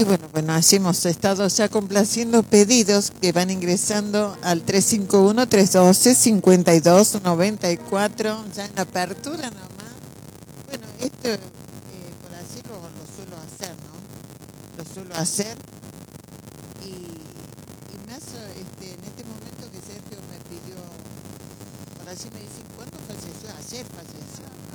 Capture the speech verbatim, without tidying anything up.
Y bueno, bueno, así hemos estado ya complaciendo pedidos que van ingresando al tres cinco uno, tres uno dos, cinco dos nueve cuatro, ya en la apertura nomás. Bueno, esto eh, por así lo, lo suelo hacer, ¿no? Lo suelo hacer y, y más este, en este momento que Sergio me pidió, por así me dicen, ¿cuándo falleció? Ayer falleció.